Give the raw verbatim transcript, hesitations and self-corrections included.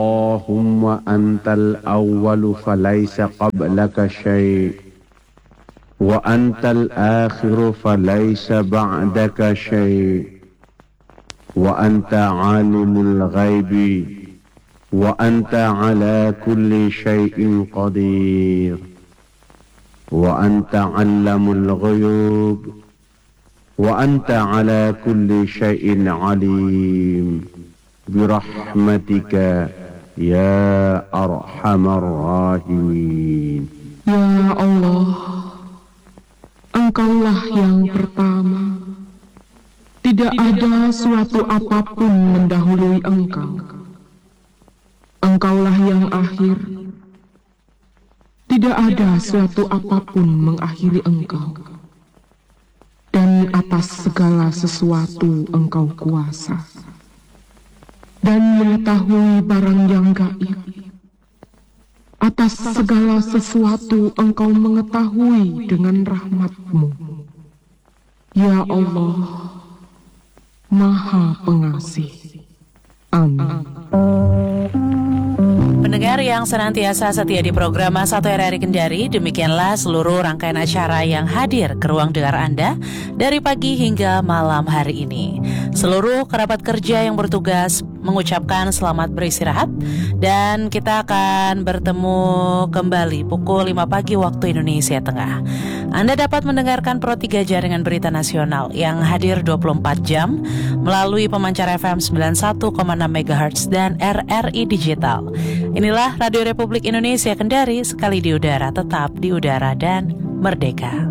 اللهم أنت الأول فليس قبلك شيء وأنت الآخر فليس بعدك شيء وأنت عالم الغيب وأنت على كل شيء قدير وأنت علم الغيوب وأنت على كل شيء عليم برحمتك يا أرحم الراحمين. Ya Allah, Engkaulah yang pertama, tidak ada suatu apapun mendahului Engkau. Engkaulah yang akhir, tidak ada suatu apapun mengakhiri Engkau. Dan atas segala sesuatu Engkau kuasa dan mengetahui barang yang gaib. Atas segala sesuatu Engkau mengetahui dengan rahmat-Mu. Ya Allah, Maha Pengasih. Amin. Pendengar yang senantiasa setia di program satu R R I Kendari, demikianlah seluruh rangkaian acara yang hadir ke ruang dengar Anda dari pagi hingga malam hari ini. Seluruh kerabat kerja yang bertugas mengucapkan selamat beristirahat, dan kita akan bertemu kembali pukul lima pagi waktu Indonesia Tengah. Anda dapat mendengarkan Pro tiga Jaringan Berita Nasional yang hadir dua puluh empat jam melalui pemancar F M sembilan puluh satu koma enam megahertz dan R R I Digital. Inilah Radio Republik Indonesia Kendari, sekali di udara, tetap di udara dan merdeka.